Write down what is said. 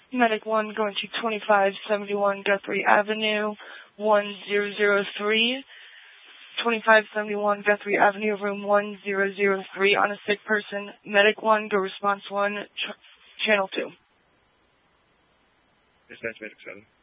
Medic 1 going to 2571 Guthrie Avenue, 1003. 2571 Guthrie Avenue, room 1003 on a sick person. Medic 1, go response 1, channel 2. Dispatch Medic 7.